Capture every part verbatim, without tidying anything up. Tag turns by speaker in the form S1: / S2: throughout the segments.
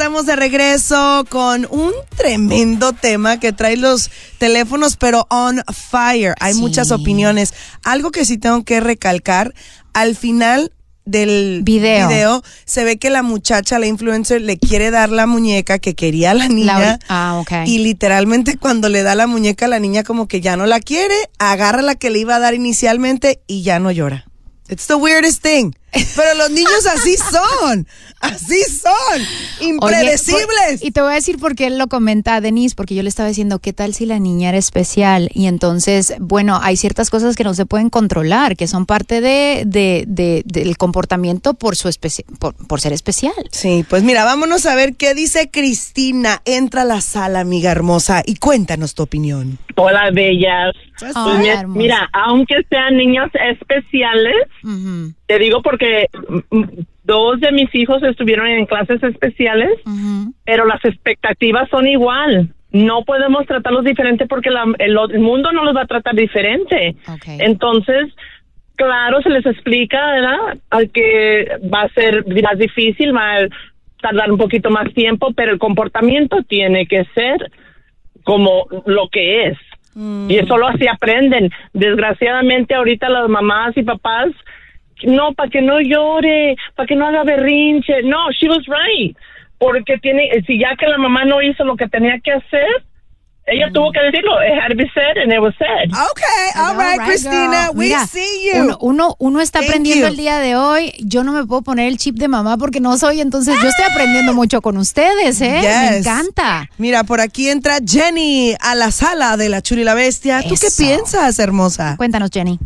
S1: estamos de regreso con un tremendo tema que trae los teléfonos, pero on fire. Hay sí. muchas opiniones. Algo que sí tengo que recalcar, al final del video. video se ve que la muchacha, la influencer, le quiere dar la muñeca que quería la niña.
S2: La, ah, okay.
S1: Y literalmente cuando le da la muñeca, la niña como que ya no la quiere, agarra la que le iba a dar inicialmente y ya no llora. It's the weirdest thing. Pero los niños así son. Así son. Impredecibles.
S2: Oye, por, y te voy a decir por qué él lo comenta a Denise, porque yo le estaba diciendo, ¿qué tal si la niña era especial? Y entonces, bueno, hay ciertas cosas que no se pueden controlar, que son parte de, de, de, del comportamiento por, su especi- por, por ser especial.
S1: Sí, pues mira, vámonos a ver qué dice Cristina. Entra a la sala, amiga hermosa, y cuéntanos tu opinión.
S3: Hola, bellas.
S2: Pues,
S3: pues mira, mira, aunque sean niños especiales, uh-huh. te digo porque dos de mis hijos estuvieron en clases especiales, uh-huh. pero las expectativas son igual. No podemos tratarlos diferente porque la, el, el mundo no los va a tratar diferente.
S2: Okay.
S3: Entonces, claro, se les explica, ¿verdad? Al que va a ser más difícil, va a tardar un poquito más tiempo, pero el comportamiento tiene que ser como lo que es. Mm. Y eso lo así aprenden. Desgraciadamente ahorita las mamás y papás, no, para que no llore, para que no haga berrinche. No, she was right. Porque tiene, si ya que la mamá no hizo lo que tenía que hacer, ella mm. tuvo que decirlo. It had to be said and it was said.
S1: Okay, all right, right, Cristina, we
S2: Mira,
S1: see you.
S2: Uno, uno, uno está
S1: Thank
S2: aprendiendo
S1: you.
S2: el día de hoy. Yo no me puedo poner el chip de mamá porque no soy, entonces yo estoy aprendiendo mucho con ustedes, ¿eh?
S1: Yes.
S2: Me encanta.
S1: Mira, por aquí entra Jenny a la sala de La Chula y la Bestia. ¿Tú
S2: Eso.
S1: qué piensas, hermosa?
S2: Cuéntanos, Jenny.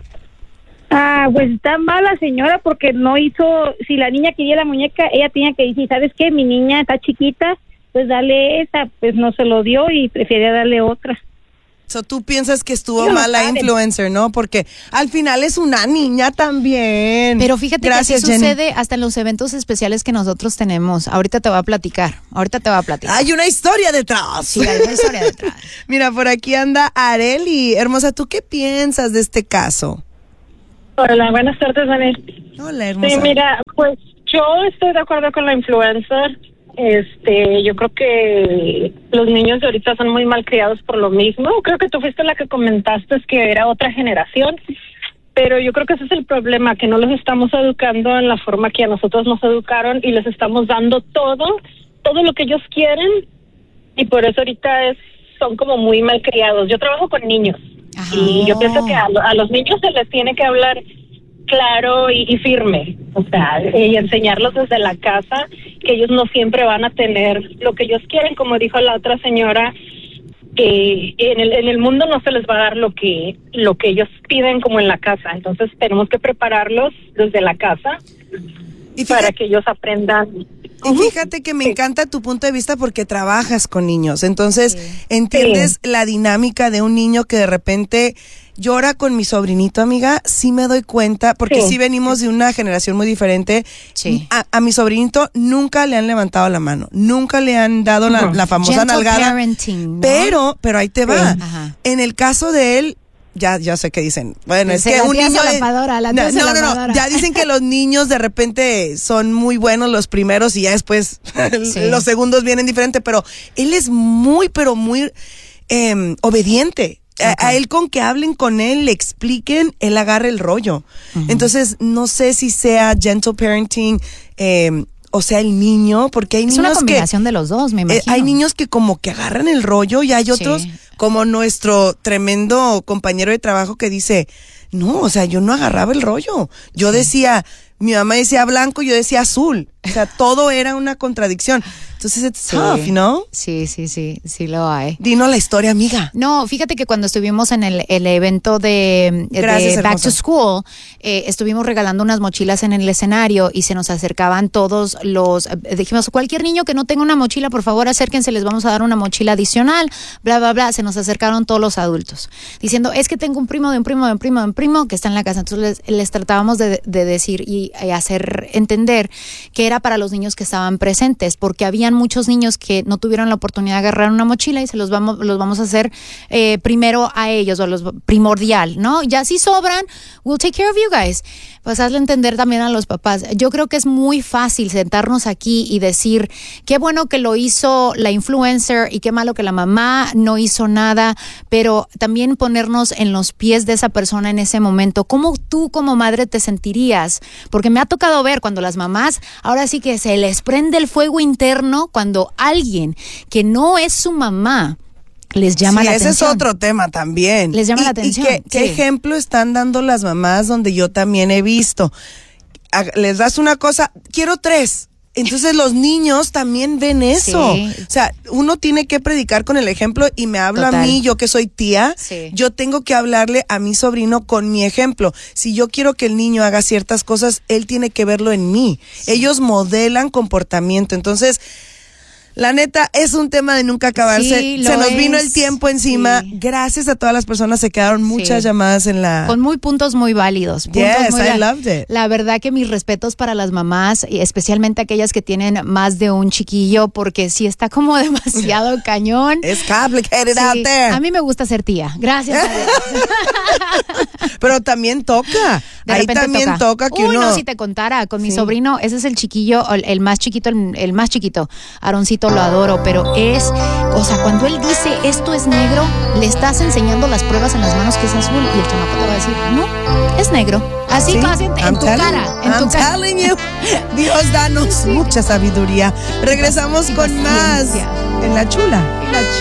S4: Ah, pues está mal la señora porque no hizo, si la niña quería la muñeca, ella tenía que decir, ¿sabes qué? Mi niña está chiquita, pues dale esa, pues no se lo dio y prefería darle otra.
S1: So, tú piensas que estuvo
S4: Sí,
S1: mal la
S4: saben.
S1: influencer, ¿no? Porque al final es una niña también.
S2: Pero fíjate
S1: Gracias,
S2: que así
S1: Jenny.
S2: sucede hasta en los eventos especiales que nosotros tenemos. Ahorita te voy a platicar. Ahorita te voy a platicar.
S1: Hay una historia detrás.
S2: Sí, hay una historia detrás.
S1: Mira, por aquí anda Areli. Hermosa, ¿tú qué piensas de este caso?
S3: Hola, buenas tardes, Vanessa.
S1: Hola, hermosa.
S3: Sí, mira, pues yo estoy de acuerdo con la influencer. Este, yo creo que los niños de ahorita son muy mal criados por lo mismo. Creo que tú fuiste la que comentaste es que era otra generación, pero yo creo que ese es el problema, que no los estamos educando en la forma que a nosotros nos educaron y les estamos dando todo, todo lo que ellos quieren y por eso ahorita es, son como muy mal criados. Yo trabajo con niños. Ajá. Y yo pienso que a, a los niños se les tiene que hablar claro y, y firme, o sea, y enseñarlos desde la casa que ellos no siempre van a tener lo que ellos quieren, como dijo la otra señora, que en el, en el mundo no se les va a dar lo que lo que ellos piden como en la casa, entonces tenemos que prepararlos desde la casa y fíjate, para que ellos aprendan.
S1: Y fíjate que me encanta tu punto de vista porque trabajas con niños, entonces sí. entiendes sí. la dinámica de un niño que de repente llora con mi sobrinito, amiga. Sí me doy cuenta, porque sí, sí venimos de una generación muy diferente.
S2: Sí.
S1: A, a mi sobrinito nunca le han levantado la mano, nunca le han dado la, uh-huh. la famosa
S2: Gentle
S1: nalgada.
S2: Parenting, ¿no?
S1: Pero, pero ahí te va.
S2: Sí.
S1: En el caso de él, ya, ya sé que dicen. Bueno, es
S2: se
S1: que
S2: la
S1: un niño.
S2: Lapadora, la
S1: no, no, no,
S2: lapadora.
S1: no. Ya dicen que los niños de repente son muy buenos los primeros y ya después sí. los segundos vienen diferente. Pero él es muy, pero muy eh, obediente. Okay. A, a él con que hablen con él, le expliquen, él agarra el rollo. Uh-huh. Entonces, no sé si sea gentle parenting, eh, o sea, el niño, porque hay
S2: es
S1: niños que...
S2: Es una combinación
S1: que,
S2: de los dos, me imagino.
S1: Eh, hay niños que como que agarran el rollo y hay otros, sí. como nuestro tremendo compañero de trabajo que dice, no, o sea, yo no agarraba el rollo. Yo sí. decía, mi mamá decía blanco, yo decía azul. O sea, todo era una contradicción. Entonces, it's
S2: sí.
S1: tough, ¿no?
S2: Sí, sí, sí, sí lo hay.
S1: Dinos la historia, amiga.
S2: No, fíjate que cuando estuvimos en el, el evento de,
S1: Gracias,
S2: de Back to School, eh, estuvimos regalando unas mochilas en el escenario y se nos acercaban todos los, eh, dijimos, cualquier niño que no tenga una mochila, por favor acérquense, les vamos a dar una mochila adicional, bla, bla, bla. Se nos acercaron todos los adultos, diciendo, es que tengo un primo de un primo de un primo de un primo que está en la casa. Entonces les, les tratábamos de, de decir y, y hacer entender que era para los niños que estaban presentes, porque habían muchos niños que no tuvieron la oportunidad de agarrar una mochila y se los vamos, los vamos a hacer eh, primero a ellos, o los primordial, ¿no? Ya si sobran, we'll take care of you guys. Pues hazle entender también a los papás. Yo creo que es muy fácil sentarnos aquí y decir, qué bueno que lo hizo la influencer y qué malo que la mamá no hizo nada, pero también ponernos en los pies de esa persona en ese momento. ¿Cómo tú como madre te sentirías? Porque me ha tocado ver cuando las mamás, ahora sí que se les prende el fuego interno cuando alguien que no es su mamá les llama
S1: sí,
S2: la
S1: ese
S2: atención.
S1: es otro tema también.
S2: Les llama
S1: y,
S2: la atención.
S1: ¿Y qué, qué
S2: sí.
S1: ejemplo están dando las mamás donde yo también he visto? Les das una cosa, quiero tres. Entonces los niños también ven eso.
S2: Sí.
S1: O sea, uno tiene que predicar con el ejemplo y me habla
S2: Total.
S1: a mí, yo que soy tía,
S2: Sí.
S1: yo tengo que hablarle a mi sobrino con mi ejemplo. Si yo quiero que el niño haga ciertas cosas, él tiene que verlo en mí. Sí. Ellos modelan comportamiento. Entonces, la neta, es un tema de nunca acabarse.
S2: Sí,
S1: Se nos
S2: es.
S1: vino el tiempo encima.
S2: Sí.
S1: Gracias a todas las personas. Se quedaron muchas
S2: Sí.
S1: llamadas en la...
S2: Con muy puntos muy válidos. Puntos
S1: Yes,
S2: muy
S1: I
S2: va-
S1: loved it.
S2: La verdad que mis respetos para las mamás, y especialmente aquellas que tienen más de un chiquillo, porque sí está como demasiado cañón.
S1: It's complicated
S2: Sí,
S1: out there.
S2: a mí me gusta ser tía. Gracias a Dios.
S1: Pero también toca.
S2: De
S1: Ahí
S2: repente
S1: también toca,
S2: toca.
S1: que
S2: Uy,
S1: uno...
S2: no, si te contara, con mi
S1: Sí.
S2: sobrino, ese es el chiquillo, el, el más chiquito, el, el más chiquito. Aaroncito lo adoro, pero es, o sea, cuando él dice esto es negro, le estás enseñando las pruebas en las manos que es azul y el chamaco te va a decir, no, es negro. Así,
S1: Sí,
S2: casi en, en
S1: I'm
S2: tu
S1: telling-
S2: cara. En
S1: I'm
S2: tu cara.
S1: telling you. Dios, danos mucha sabiduría. Regresamos
S2: y
S1: con más
S2: paciencia.
S1: en La Chula.
S2: La